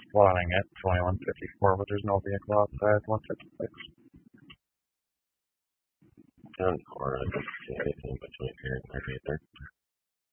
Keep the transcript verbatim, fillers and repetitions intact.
plotting at twenty-one fifty-four, but there's no vehicle outside one fifty-six. ten four, I don't see anything between here and thirty-eight there.